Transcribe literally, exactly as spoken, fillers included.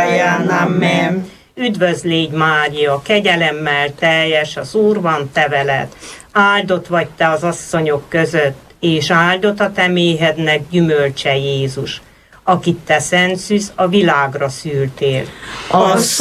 Marian, amen. Üdvözl légy Mária, kegyelemmel teljes, az Úr van te veled. Áldott vagy te az asszonyok között, és áldott a te méhednek gyümölcse Jézus, akit te szent szűz, a világra szültél. Az